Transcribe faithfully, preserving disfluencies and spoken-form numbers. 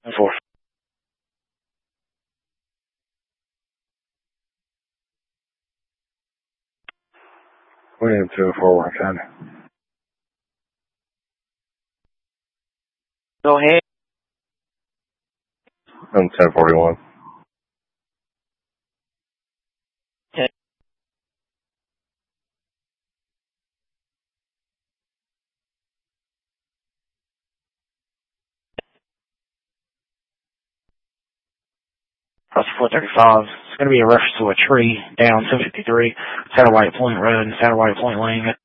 Four. William two four one ten. Go ahead. I'm ten forty one. ten. Cross four thirty five. It's gonna be a reference to a tree down two fifty three, Satellite Point Road and Satellite Point Lane.